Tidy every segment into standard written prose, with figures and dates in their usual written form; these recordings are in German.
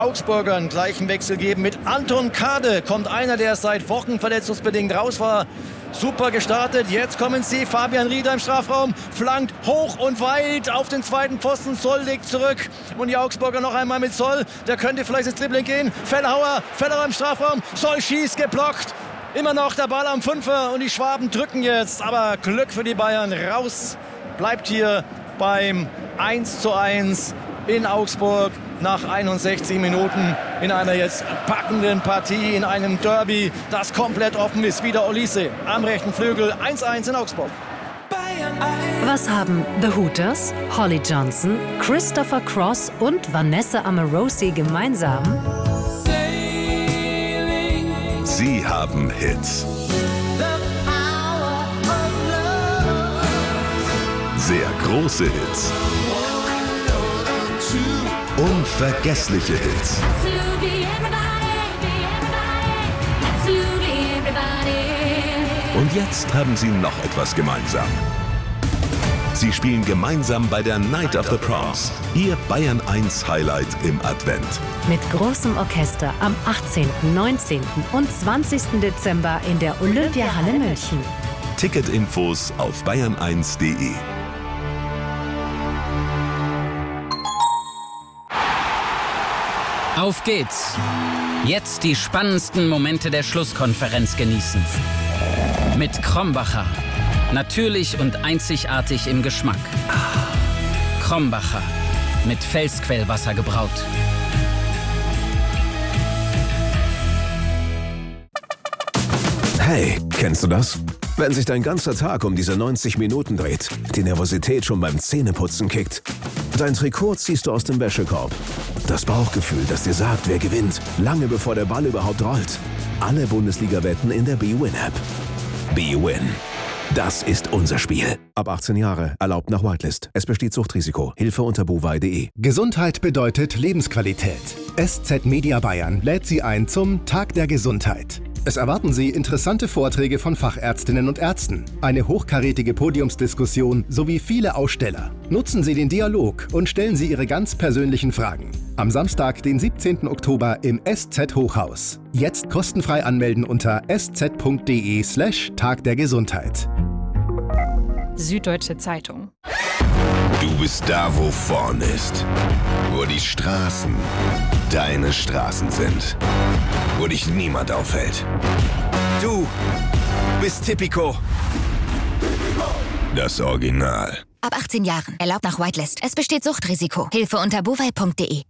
Augsburgern gleichen Wechsel geben. Mit Anton Kade kommt einer, der seit Wochen verletzungsbedingt raus war. Super gestartet. Jetzt kommen sie. Fabian Rieder im Strafraum. Flankt hoch und weit auf den zweiten Pfosten. Soll legt zurück. Und die Augsburger noch einmal mit Soll. Der könnte vielleicht ins Dribbling gehen. Fellhauer im Strafraum. Soll schießt, geblockt. Immer noch der Ball am Fünfer. Und die Schwaben drücken jetzt. Aber Glück für die Bayern. Raus. Bleibt hier beim 1:1 in Augsburg. Nach 61 Minuten in einer jetzt packenden Partie, in einem Derby, das komplett offen ist. Wieder Olise am rechten Flügel, 1:1 in Augsburg. Was haben The Hooters, Holly Johnson, Christopher Cross und Vanessa Amorosi gemeinsam? Sie haben Hits. Sehr große Hits. Unvergessliche Hits. Und jetzt haben sie noch etwas gemeinsam. Sie spielen gemeinsam bei der Night of the Proms. Ihr Bayern 1 Highlight im Advent. Mit großem Orchester am 18., 19. und 20. Dezember in der Olympiahalle München. Ticketinfos auf bayern1.de. Auf geht's! Jetzt die spannendsten Momente der Schlusskonferenz genießen. Mit Krombacher. Natürlich und einzigartig im Geschmack. Krombacher. Mit Felsquellwasser gebraut. Hey, kennst du das? Wenn sich dein ganzer Tag um diese 90 Minuten dreht, die Nervosität schon beim Zähneputzen kickt. Dein Trikot ziehst du aus dem Wäschekorb. Das Bauchgefühl, das dir sagt, wer gewinnt, lange bevor der Ball überhaupt rollt. Alle Bundesliga-Wetten in der bwin-App. bwin. Das ist unser Spiel. Ab 18 Jahre, erlaubt nach Whitelist. Es besteht Suchtrisiko. Hilfe unter bovai.de. Gesundheit bedeutet Lebensqualität. SZ Media Bayern lädt Sie ein zum Tag der Gesundheit. Es erwarten Sie interessante Vorträge von Fachärztinnen und Ärzten, eine hochkarätige Podiumsdiskussion sowie viele Aussteller. Nutzen Sie den Dialog und stellen Sie Ihre ganz persönlichen Fragen. Am Samstag, den 17. Oktober im SZ Hochhaus. Jetzt kostenfrei anmelden unter sz.de/Tag der Gesundheit. Süddeutsche Zeitung. Du bist da, wo vorn ist. Wo die Straßen deine Straßen sind. Wo dich niemand aufhält. Du bist Tipico. Das Original. Ab 18 Jahren. Erlaubt nach Whitelist. Es besteht Suchtrisiko. Hilfe unter bovai.de.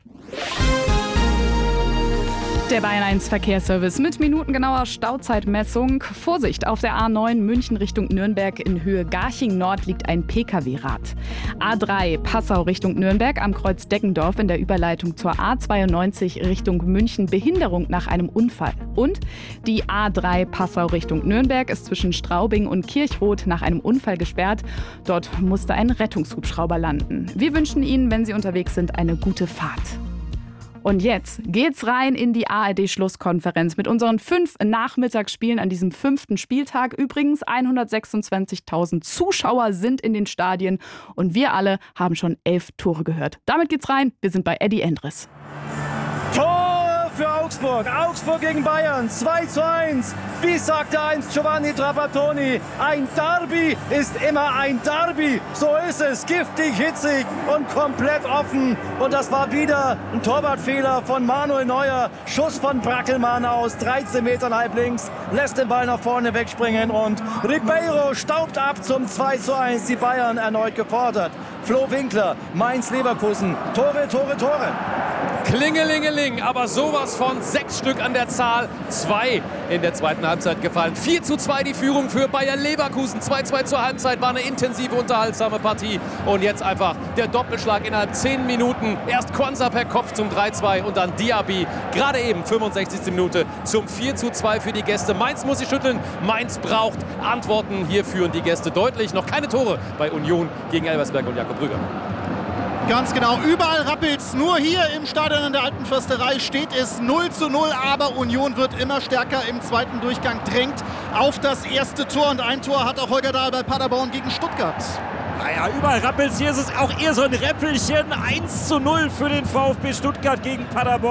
Der Bayern 1 Verkehrsservice mit minutengenauer Stauzeitmessung. Vorsicht, auf der A9 München Richtung Nürnberg in Höhe Garching Nord liegt ein Pkw-Rad. A3 Passau Richtung Nürnberg am Kreuz Deckendorf in der Überleitung zur A92 Richtung München Behinderung nach einem Unfall. Und die A3 Passau Richtung Nürnberg ist zwischen Straubing und Kirchroth nach einem Unfall gesperrt. Dort musste ein Rettungshubschrauber landen. Wir wünschen Ihnen, wenn Sie unterwegs sind, eine gute Fahrt. Und jetzt geht's rein in die ARD-Schlusskonferenz mit unseren 5 Nachmittagsspielen an diesem 5. Spieltag. Übrigens 126.000 Zuschauer sind in den Stadien und wir alle haben schon 11 Tore gehört. Damit geht's rein. Wir sind bei Eddie Endres. Tor für Augsburg. Augsburg gegen Bayern. 2:1. Wie sagte einst Giovanni Trapattoni, ein Derby ist immer ein Derby. So ist es. Giftig, hitzig und komplett offen. Und das war wieder ein Torwartfehler von Manuel Neuer. Schuss von Brackelmann aus 13 Metern halb links. Lässt den Ball nach vorne wegspringen und Ribeiro staubt ab zum 2:1. Die Bayern erneut gefordert. Flo Winkler, Mainz-Leverkusen. Tore, Tore, Tore. Klingelingeling, aber sowas von 6 Stück an der Zahl. 2 in der zweiten Halbzeit gefallen. 4:2 die Führung für Bayer Leverkusen. 2:2 zur Halbzeit, war eine intensive, unterhaltsame Partie. Und jetzt einfach der Doppelschlag innerhalb 10 Minuten. Erst Quansah per Kopf zum 3:2 und dann Diaby. Gerade eben, 65. Minute zum 4:2 für die Gäste. Mainz muss sich schütteln. Mainz braucht Antworten. Hier führen die Gäste deutlich. Noch keine Tore bei Union gegen Elversberg und Jakob Brügger. Ganz genau, überall rappelt's. Nur hier im Stadion in der Alten Försterei steht es 0:0, aber Union wird immer stärker im zweiten Durchgang, drängt auf das erste Tor. Und ein Tor hat auch Holger Dahl bei Paderborn gegen Stuttgart. Naja, überall rappelt's. Hier ist es auch eher so ein Räppelchen. 1:0 für den VfB Stuttgart gegen Paderborn.